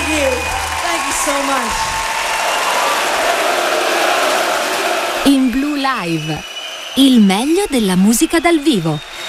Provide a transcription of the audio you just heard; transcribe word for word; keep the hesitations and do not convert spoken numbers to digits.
you. Thank you so much. In Blu Live, il meglio della musica dal vivo.